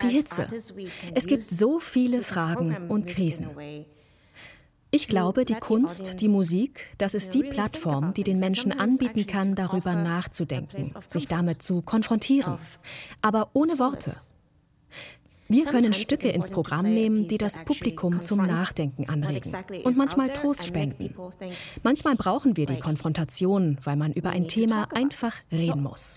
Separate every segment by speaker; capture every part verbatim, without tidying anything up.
Speaker 1: Die Hitze. Es gibt so viele Fragen und Krisen. Ich glaube, die Kunst, die Musik, das ist die Plattform, die den Menschen anbieten kann, darüber nachzudenken, sich damit zu konfrontieren, aber ohne Worte. Wir können Stücke ins Programm nehmen, die das Publikum zum Nachdenken anregen und manchmal Trost spenden. Manchmal brauchen wir die Konfrontation, weil man über ein Thema einfach reden muss.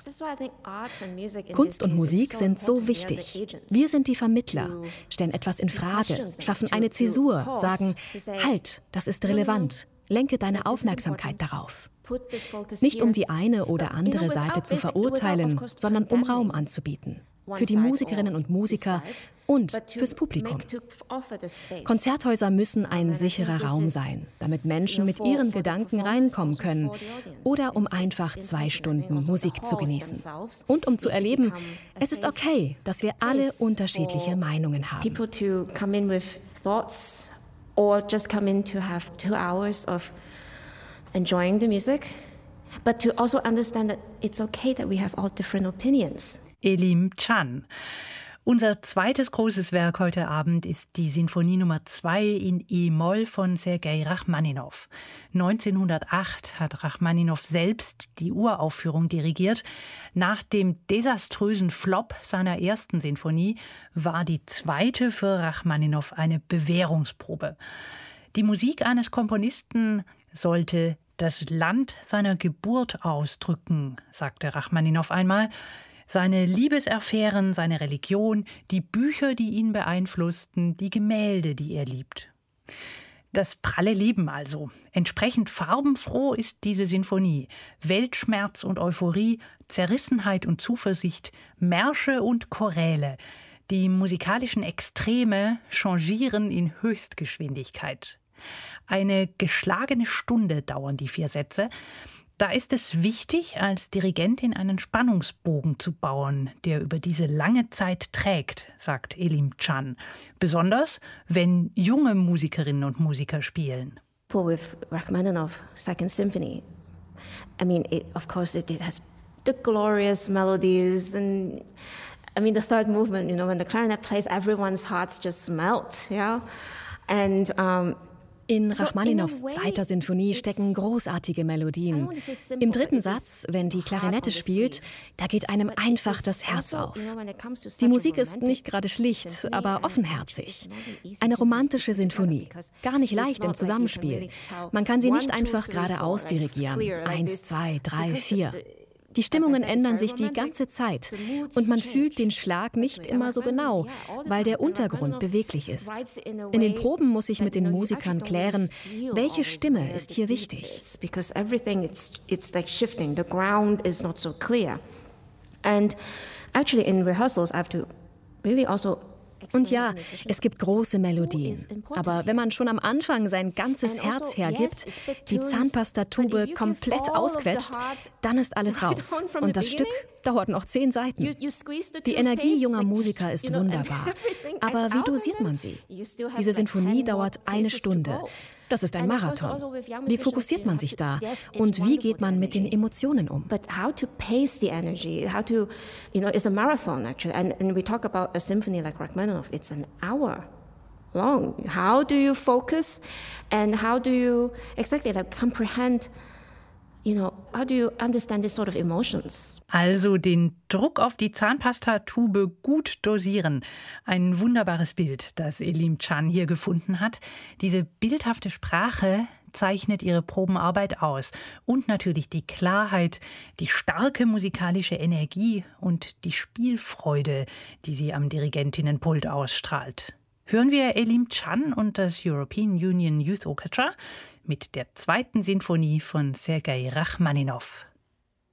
Speaker 1: Kunst und Musik sind so wichtig. Wir sind die Vermittler, stellen etwas in Frage, schaffen eine Zäsur, sagen, halt, das ist relevant, lenke deine Aufmerksamkeit darauf. Nicht um die eine oder andere Seite zu verurteilen, sondern um Raum anzubieten. Für die Musikerinnen und Musiker und fürs Publikum. Konzerthäuser müssen ein sicherer Raum sein, damit Menschen mit ihren Gedanken reinkommen können oder um einfach zwei Stunden Musik zu genießen. Und um zu erleben, es ist okay, dass wir alle unterschiedliche Meinungen haben.
Speaker 2: People to come in with thoughts or just come in to have two hours of enjoying the music, but to also understand that it's okay that we have all different opinions.
Speaker 3: Elim Chan. Unser zweites großes Werk heute Abend ist die Sinfonie Nummer zwei in E-Moll von Sergei Rachmaninow. neunzehnhundertacht hat Rachmaninow selbst die Uraufführung dirigiert. Nach dem desaströsen Flop seiner ersten Sinfonie war die zweite für Rachmaninow eine Bewährungsprobe. Die Musik eines Komponisten sollte das Land seiner Geburt ausdrücken, sagte Rachmaninow einmal. Seine Liebesaffären, seine Religion, die Bücher, die ihn beeinflussten, die Gemälde, die er liebt. Das pralle Leben also. Entsprechend farbenfroh ist diese Sinfonie. Weltschmerz und Euphorie, Zerrissenheit und Zuversicht, Märsche und Choräle. Die musikalischen Extreme changieren in Höchstgeschwindigkeit. Eine geschlagene Stunde dauern die vier Sätze. Da ist es wichtig, als Dirigentin einen Spannungsbogen zu bauen, der über diese lange Zeit trägt, sagt Elim Chan. Besonders, wenn junge Musikerinnen und Musiker spielen.
Speaker 2: With Rachmaninoff Second Symphony, I mean, it, of course, it, it has the glorious melodies and I mean, the third movement, you know, when the clarinet plays, everyone's hearts just melt, yeah, and um,
Speaker 1: In Rachmaninows zweiter Sinfonie stecken großartige Melodien. Im dritten Satz, wenn die Klarinette spielt, da geht einem einfach das Herz auf. Die Musik ist nicht gerade schlicht, aber offenherzig. Eine romantische Sinfonie, gar nicht leicht im Zusammenspiel. Man kann sie nicht einfach geradeaus dirigieren. Eins, zwei, drei, vier. Die Stimmungen ändern sich die ganze Zeit und man fühlt den Schlag nicht immer so genau, weil der Untergrund beweglich ist. In den Proben muss ich mit den Musikern klären, welche Stimme ist hier wichtig. Und ja, es gibt große Melodien. Aber wenn man schon am Anfang sein ganzes Herz hergibt, die Zahnpastatube komplett ausquetscht, dann ist alles raus. Und das Stück dauert noch zehn Seiten. Die Energie junger Musiker ist wunderbar. Aber wie dosiert man sie? Diese Sinfonie dauert eine Stunde. Das ist ein Marathon. Wie fokussiert man sich da? Und wie geht man mit den Emotionen um?
Speaker 2: But how to pace the energy, how to, you know, it's a marathon actually. And, and we talk about a symphony like Rachmaninoff, it's an hour long. How do you focus and how do you exactly like comprehend, you know, how do you understand this sort of emotions?
Speaker 3: Also den Druck auf die Zahnpastatube gut dosieren. Ein wunderbares Bild, das Elim Chan hier gefunden hat. Diese bildhafte Sprache zeichnet ihre Probenarbeit aus. Und natürlich die Klarheit, die starke musikalische Energie und die Spielfreude, die sie am Dirigentinnenpult ausstrahlt. Hören wir Elim Chan und das European Union Youth Orchestra mit der zweiten Sinfonie von Sergei Rachmaninow.